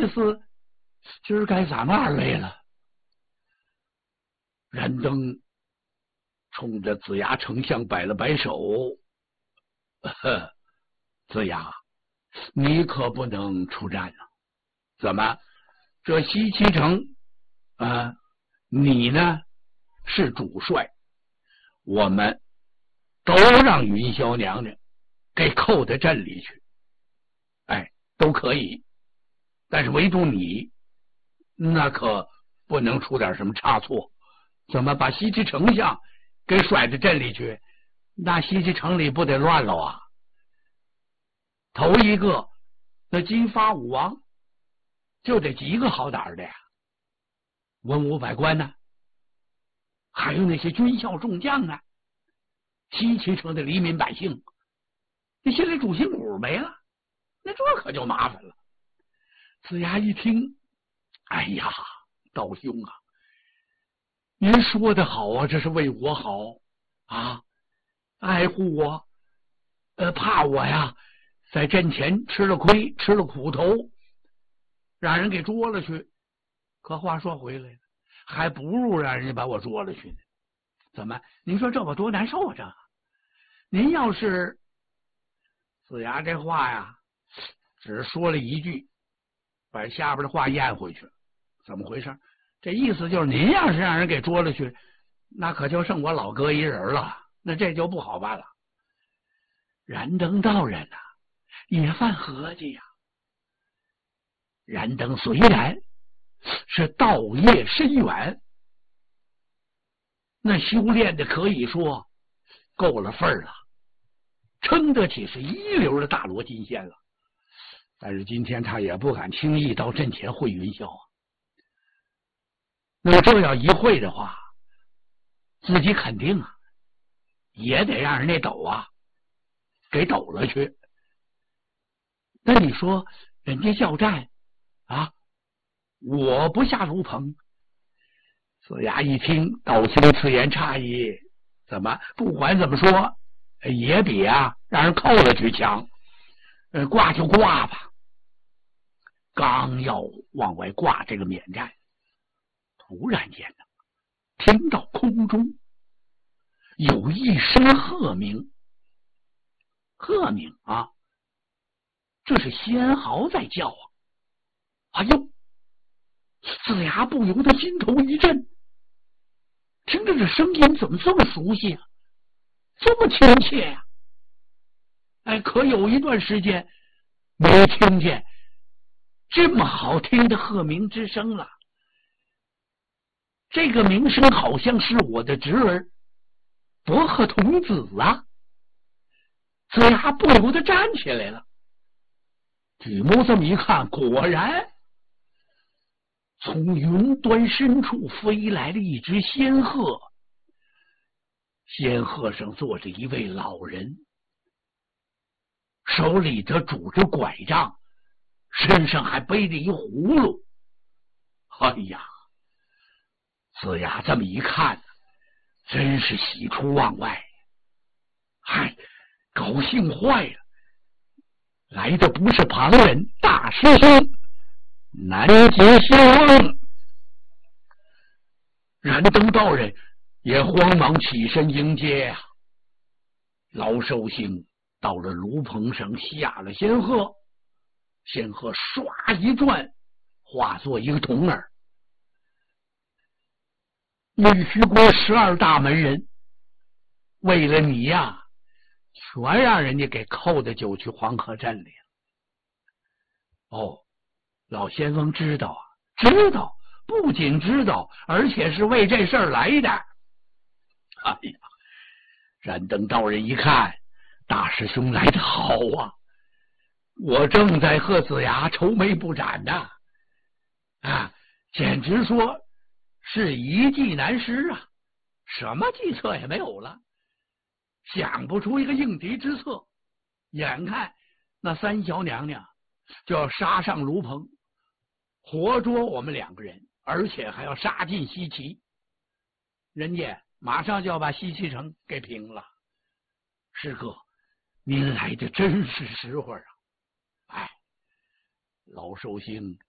思今儿该咱们二位了。燃灯冲着子牙丞相摆了摆手，子牙，你可不能出战啊！怎么，这西岐城你呢是主帅，我们都让云霄娘娘给扣在镇里去，都可以，但是唯独你，那可不能出点什么差错。怎么把西岐丞相给甩到镇里去？那西岐城里不得乱了啊！头一个，那金发武王就得几个好胆的呀，文武百官呢，还有那些军校众将啊，西岐城的黎民百姓，那心里主心骨没了，那这可就麻烦了。子牙一听，哎呀，道兄啊，您说的好啊，这是为我好啊，爱护我，怕我呀在阵前吃了亏，吃了苦头，让人给捉了去。可话说回来了，还不如让人家把我捉了去呢。怎么？您说这我多难受啊！这您要是子牙这话呀，只说了一句，把下边的话咽回去了。怎么回事？这意思就是您要是让人给捉了去，那可就剩我老哥一人了，那这就不好办了。燃灯道人呐，也犯合计呀。燃灯虽然是道业深远，那修炼的可以说够了份儿了，称得起是一流的大罗金仙了。但是今天他也不敢轻易到阵前会云霄啊。那这要一会的话，自己肯定啊也得让人那斗啊给斗了去。那你说人家叫战啊，我不下炉棚。子牙一听，道兄此言差矣，怎么不管怎么说也比让人扣了去强。挂就挂吧。刚要往外挂这个免战，突然间呢，听到空中有一声鹤鸣。鹤鸣啊，这是仙嚎在叫啊！哎呦，子牙不由得心头一震，听着这声音怎么这么熟悉啊，这么亲切呀！可有一段时间没听见这么好听的鹤鸣之声了。这个鸣声好像是我的侄儿伯鹤童子啊！子牙不由得站起来了，举目这么一看，果然从云端深处飞来了一只仙鹤，仙鹤上坐着一位老人，手里头拄着拐杖，身上还背着一葫芦。哎呀，子牙这么一看，真是喜出望外，高兴坏了。来的不是旁人，大师兄南极仙翁。燃灯道人也慌忙起身迎接呀。老寿星到了炉棚上，下了仙鹤，仙鹤唰一转，化作一个童儿。玉虚国12大门人为了你呀，全让人家给扣的就去黄河镇里了。老仙翁知道啊，知道，不仅知道，而且是为这事儿来的。哎呀，燃灯道人一看，大师兄来得好啊，我正在和子牙愁眉不展呢，简直说是一计难施啊，什么计策也没有了，想不出一个应敌之策。眼看那三小娘娘就要杀上炉棚，活捉我们2个人，而且还要杀进西岐，人家马上就要把西岐城给平了。师哥，您来的真是时候啊！老寿星